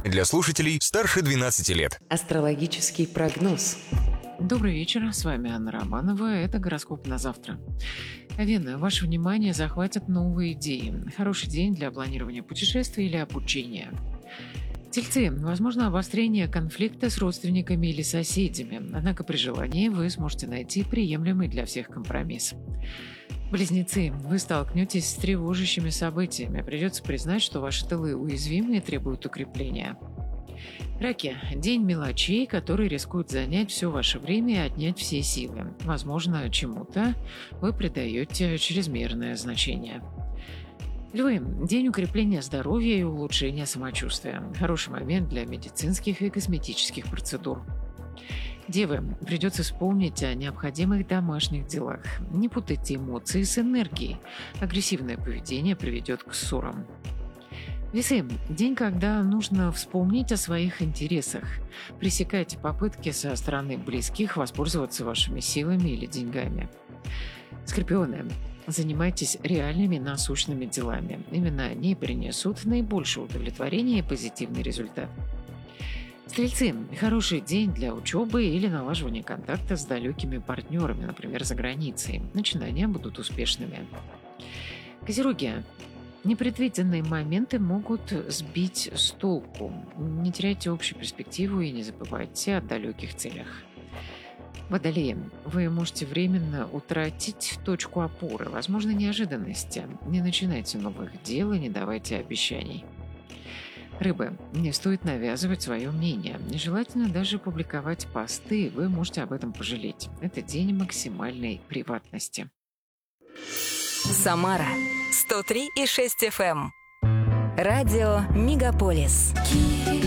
Для слушателей старше 12 лет. Астрологический прогноз. Добрый вечер, с вами Анна Романова, это гороскоп на завтра. Овен, ваше внимание захватят новые идеи. Хороший день для планирования путешествий или обучения. Тельцы, возможно обострение конфликта с родственниками или соседями, однако при желании вы сможете найти приемлемый для всех компромисс. Близнецы, вы столкнетесь с тревожащими событиями. Придется признать, что ваши тылы уязвимы и требуют укрепления. Раки, день мелочей, который рискует занять все ваше время и отнять все силы. Возможно, чему-то вы придаете чрезмерное значение. Львы, день укрепления здоровья и улучшения самочувствия. Хороший момент для медицинских и косметических процедур. Девы, придется вспомнить о необходимых домашних делах. Не путайте эмоции с энергией. Агрессивное поведение приведет к ссорам. Весы, день, когда нужно вспомнить о своих интересах. Пресекайте попытки со стороны близких воспользоваться вашими силами или деньгами. Скорпионы, занимайтесь реальными насущными делами. Именно они принесут наибольшее удовлетворение и позитивный результат. Стрельцы, хороший день для учебы или налаживания контакта с далекими партнерами, например, за границей. Начинания будут успешными. Козероги, непредвиденные моменты могут сбить с толку. Не теряйте общую перспективу и не забывайте о далеких целях. Водолеи, вы можете временно утратить точку опоры, возможно, неожиданности. Не начинайте новых дел и не давайте обещаний. Рыбы, не стоит навязывать свое мнение. Нежелательно даже публиковать посты, вы можете об этом пожалеть. Это день максимальной приватности. Самара 103,6 FM. Радио Мегаполис.